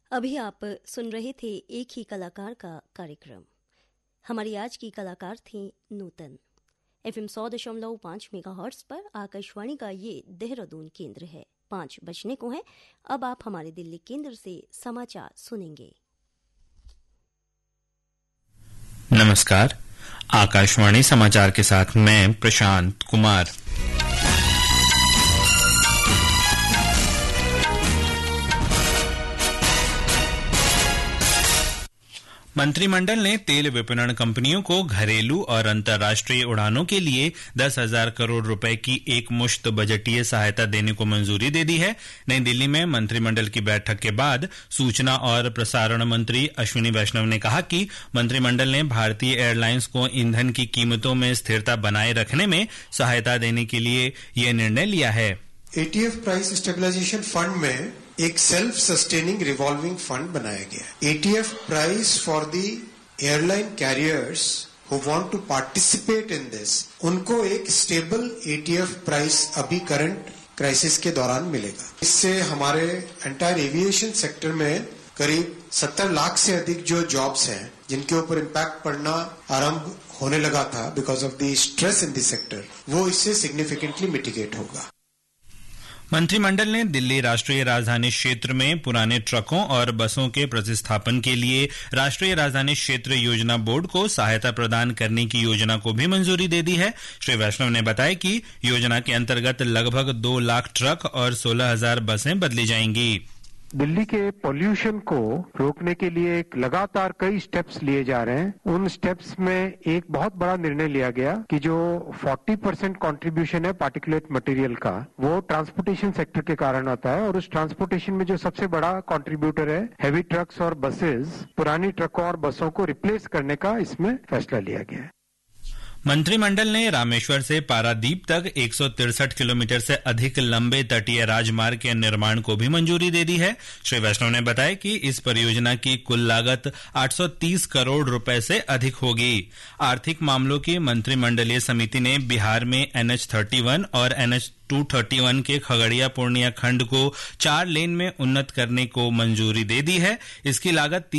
अभी आप सुन रहे थे एक ही कलाकार का कार्यक्रम। हमारी आज की कलाकार थी नूतन। FM 100.5 मेगाहर्ट्ज पर आकाशवाणी का ये देहरादून केंद्र है। 5 बजने को है। अब आप हमारे दिल्ली केंद्र से समाचार सुनेंगे। नमस्कार, आकाशवाणी समाचार के साथ मैं प्रशांत कुमार। मंत्रिमंडल ने तेल विपणन कंपनियों को घरेलू और अंतर्राष्ट्रीय उड़ानों के लिए 10,000 करोड़ रुपए की एक मुश्त बजटीय सहायता देने को मंजूरी दे दी है। नई दिल्ली में मंत्रिमंडल की बैठक के बाद सूचना और प्रसारण मंत्री अश्विनी वैष्णव ने कहा कि मंत्रिमंडल ने भारतीय एयरलाइंस को ईंधन की कीमतों में स्थिरता बनाए रखने में सहायता देने के लिए यह निर्णय लिया है। ATF प्राइस स्टेबलाइजेशन फंड में एक सेल्फ सस्टेनिंग रिवॉल्विंग फंड बनाया गया। ATF price for the airline carriers who want to participate in this, उनको एक स्टेबल ATF प्राइस अभी करंट क्राइसिस के दौरान मिलेगा। इससे हमारे एंटायर एविएशन सेक्टर में करीब 70 लाख से अधिक जो जॉब्स हैं जिनके ऊपर इम्पैक्ट पड़ना आरंभ होने लगा था because of the stress in the sector, वो इससे सिग्निफिकेंटली मिटिगेट होगा। मंत्रिमंडल ने दिल्ली राष्ट्रीय राजधानी क्षेत्र में पुराने ट्रकों और बसों के प्रतिस्थापन के लिए राष्ट्रीय राजधानी क्षेत्र योजना बोर्ड को सहायता प्रदान करने की योजना को भी मंजूरी दे दी है। श्री वैष्णव ने बताया कि योजना के अंतर्गत लगभग 2 लाख ट्रक और 16,000 बसें बदली जाएंगी। दिल्ली के पोल्यूशन को रोकने के लिए एक लगातार कई स्टेप्स लिए जा रहे हैं। उन स्टेप्स में एक बहुत बड़ा निर्णय लिया गया कि जो 40% कंट्रीब्यूशन है पार्टिकुलेट मटेरियल का, वो ट्रांसपोर्टेशन सेक्टर के कारण आता है और उस ट्रांसपोर्टेशन में जो सबसे बड़ा कंट्रीब्यूटर है हेवी ट्रक्स और बसेस, पुरानी ट्रकों और बसों को रिप्लेस करने का इसमें फैसला लिया गया है। मंत्रिमंडल ने रामेश्वर से पारादीप तक 163 किलोमीटर से अधिक लंबे तटीय राजमार्ग के निर्माण को भी मंजूरी दे दी है। श्री वैष्णव ने बताया कि इस परियोजना की कुल लागत 830 करोड़ रुपए से अधिक होगी। आर्थिक मामलों की मंत्रिमंडलीय समिति ने बिहार में NH31 और NH231 के खगड़िया पूर्णिया खंड को 4 लेन में उन्नत करने को मंजूरी दे दी है। इसकी लागत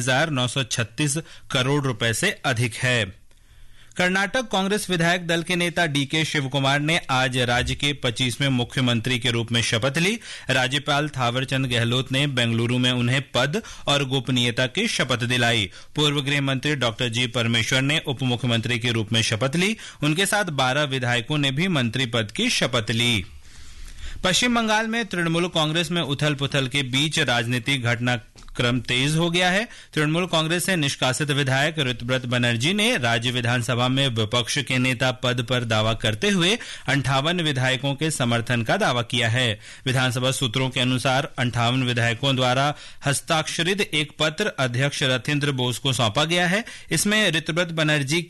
3,936 करोड़ रुपए से अधिक है। कर्नाटक कांग्रेस विधायक दल के नेता DK शिवकुमार ने आज राज्य के 25वें मुख्यमंत्री के रूप में शपथ ली। राज्यपाल थावरचंद गहलोत ने बेंगलुरु में उन्हें पद और गोपनीयता की शपथ दिलाई। पूर्व गृह मंत्री डॉक्टर जी परमेश्वर ने उप मुख्यमंत्री के रूप में शपथ ली। उनके साथ 12 विधायकों ने भी मंत्री पद की शपथ ली। पश्चिम बंगाल में तृणमूल कांग्रेस में उथल पुथल के बीच राजनीतिक घटनाक्रम तेज हो गया है। तृणमूल कांग्रेस से निष्कासित विधायक ऋतव्रत बनर्जी ने राज्य विधानसभा में विपक्ष के नेता पद पर दावा करते हुए 58 विधायकों के समर्थन का दावा किया है। विधानसभा सूत्रों के अनुसार 58 विधायकों द्वारा हस्ताक्षरित एक पत्र अध्यक्ष रथिंद्र बोस को सौंपा गया है। इसमें ऋतव्रत बनर्जी